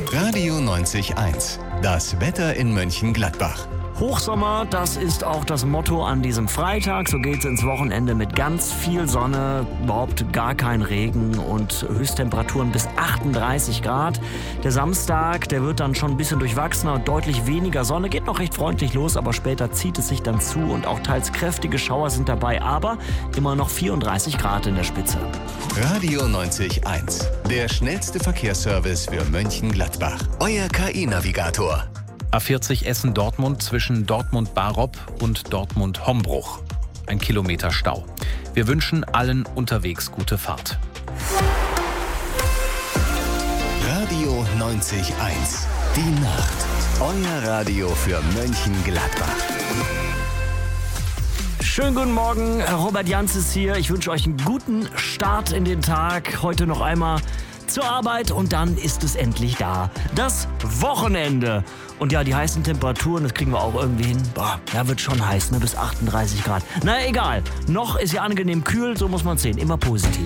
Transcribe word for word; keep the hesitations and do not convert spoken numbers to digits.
Radio neunzig Komma eins. Das Wetter in Mönchengladbach. Hochsommer, das ist auch das Motto an diesem Freitag. So geht's ins Wochenende mit ganz viel Sonne, überhaupt gar kein Regen und Höchsttemperaturen bis achtunddreißig Grad. Der Samstag, der wird dann schon ein bisschen durchwachsener und deutlich weniger Sonne. Geht noch recht freundlich los, aber später zieht es sich dann zu und auch teils kräftige Schauer sind dabei, aber immer noch vierunddreißig Grad in der Spitze. Radio neunzig Komma eins. Der schnellste Verkehrsservice für Mönchengladbach. Euer K I-Navigator. A vierzig Essen-Dortmund zwischen Dortmund-Barop und Dortmund-Hombruch. Ein Kilometer Stau. Wir wünschen allen unterwegs gute Fahrt. Radio neunzig Komma eins. Die Nacht. Euer Radio für Mönchengladbach. Schönen guten Morgen, Robert Janz ist hier. Ich wünsche euch einen guten Start in den Tag. Heute noch einmal zur Arbeit und dann ist es endlich da. Das Wochenende. Und ja, die heißen Temperaturen, das kriegen wir auch irgendwie hin. Boah, ja, wird schon heiß, ne? Bis achtunddreißig Grad. Na egal, noch ist ja angenehm kühl, so muss man sehen. Immer positiv.